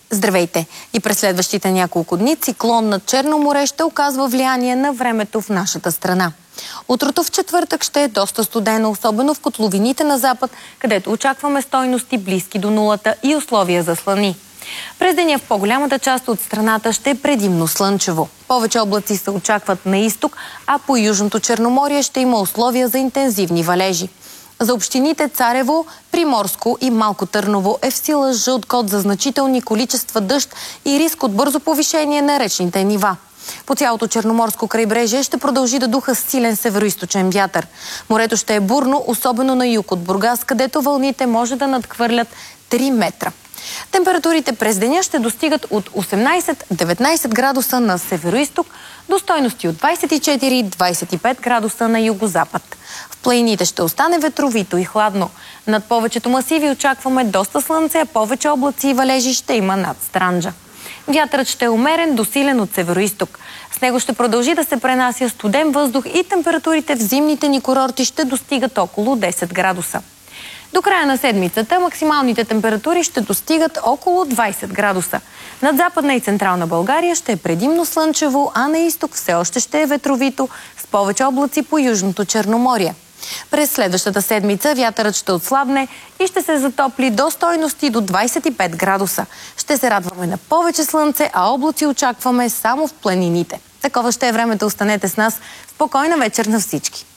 Здравейте! И през следващите няколко дни циклон над Черно море ще оказва влияние на времето в нашата страна. Утрото в четвъртък ще е доста студено, особено в котловините на запад, където очакваме стойности близки до нулата и условия за слани. През деня в по-голямата част от страната ще е предимно слънчево. Повече облаци се очакват на изток, а по Южното Черноморие ще има условия за интензивни валежи. За общините Царево, Приморско и Малко Търново е в сила жълт код за значителни количества дъжд и риск от бързо повишение на речните нива. По цялото Черноморско крайбрежие ще продължи да духа силен североизточен вятър. Морето ще е бурно, особено на юг от Бургас, където вълните може да надхвърлят 3 метра. Температурите през деня ще достигат от 18-19 градуса на североизток до стойности от 24-25 градуса на югозапад. В планините ще остане ветровито и хладно. Над повечето масиви очакваме доста слънце, а повече облаци и валежи ще има над Странджа. Вятърът ще е умерен до силен от североизток. С него ще продължи да се пренася студен въздух и температурите в зимните ни курорти ще достигат около 10 градуса. До края на седмицата максималните температури ще достигат около 20 градуса. Над Западна и Централна България ще е предимно слънчево, а на изток все още ще е ветровито, с повече облаци по Южното Черноморие. През следващата седмица вятърът ще отслабне и ще се затопли до стойности до 25 градуса. Ще се радваме на повече слънце, а облаци очакваме само в планините. Такова ще е времето, останете с нас. Спокойна вечер на всички!